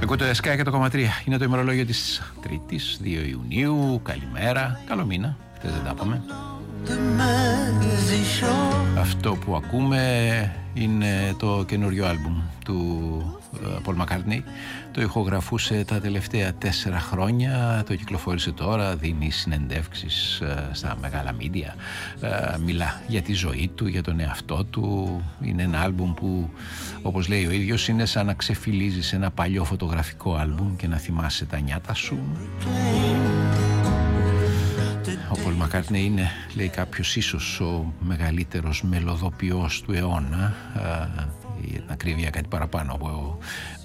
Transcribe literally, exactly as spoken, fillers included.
Ακούτε το Sky εκατό κόμμα τρία. Είναι το ημερολόγιο της Τρίτης, δύο Ιουνίου. Καλημέρα, καλό μήνα. Χθες δεν τα είπαμε. Αυτό που ακούμε είναι το καινούριο άλμπουμ του Paul McCartney. Το ηχογραφούσε τα τελευταία τέσσερα χρόνια, το κυκλοφόρησε τώρα, δίνει συνεντεύξεις στα μεγάλα μίντια, μιλά για τη ζωή του, για τον εαυτό του. Είναι ένα άλμπουμ που, όπως λέει ο ίδιος, είναι σαν να ξεφυλίζεις ένα παλιό φωτογραφικό άλμπουμ και να θυμάσαι τα νιάτα σου. Ο Paul McCartney είναι, λέει κάποιος, ίσως ο μεγαλύτερος μελωδοποιός του αιώνα, για την ακρίβεια κάτι παραπάνω από